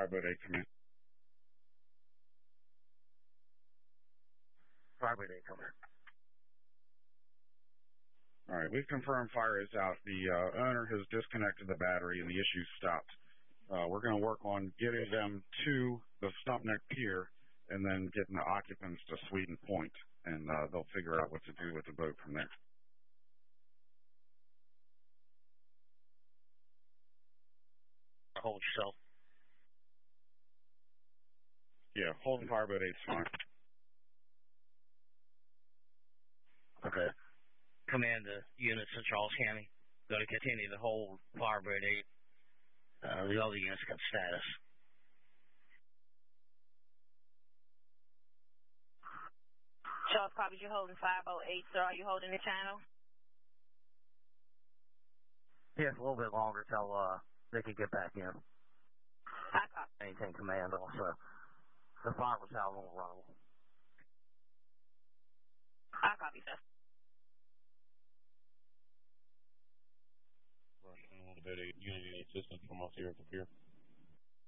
Fireboat 8, come in. Fireboat 8, come in. All right, we've confirmed fire is out. The owner has disconnected the battery and the issue stopped. We're going to work on getting them to the Stumpneck Pier and then getting the occupants to Sweden Point, and they'll figure out what to do with the boat from there. Hold yourself. Yeah, holding Fireboat 8's fine. Okay. Command the units in Charles County. Going to continue to hold Fireboat 8. The other units got status. Charles, copy, you're holding 508, sir. Are you holding the channel? Yeah, it's a little bit longer till they can get back in. I copy. Maintain command also. The fire was out on the run. I copy, sir. Russian Boat 8, Unity 8 system from us here at the pier.